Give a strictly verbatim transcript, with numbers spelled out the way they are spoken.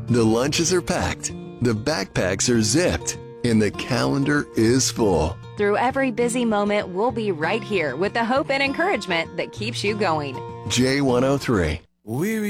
The lunches are packed, the backpacks are zipped, and the calendar is full. Through every busy moment, we'll be right here with the hope and encouragement that keeps you going. J one oh three. We